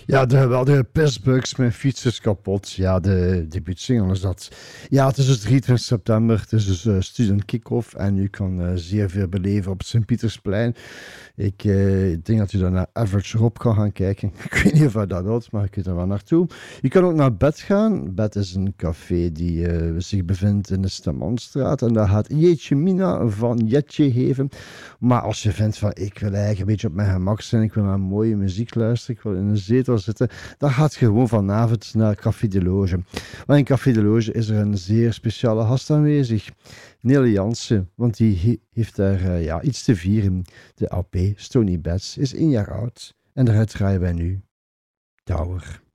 Ja, de geweldige Pissbugs, mijn fiets is kapot. Ja, de debuutsingle is dat. Ja, het is dus 23 september, het is dus student kick-off en u kan zeer veel beleven op het Sint-Pietersplein. Ik denk dat u daar naar Average Rob kan gaan kijken. Ik weet niet of hij dat wilt, maar je kunt er wel naartoe. Je kan ook naar Bed gaan. Bed is een café die zich bevindt in de Stemmanstraat en daar gaat Jeetje Mina van Jetje geven. Maar als je vindt van, ik wil eigenlijk een beetje op mijn gemak zijn, ik wil naar mooie muziek luisteren, ik wil in een zetel zitten, dan gaat je gewoon vanavond naar Café de Loge. Want in Café de Loge is er een zeer speciale gast aanwezig. Nele Jansen, want die heeft daar iets te vieren. De LP Stony Beds is 1 jaar oud en daaruit draaien wij nu Tower.